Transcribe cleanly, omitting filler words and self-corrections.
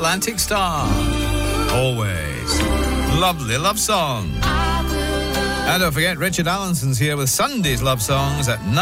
Atlantic Star. Always. Lovely love song. And don't forget, Richard Allinson's here with Sunday's love songs at 9.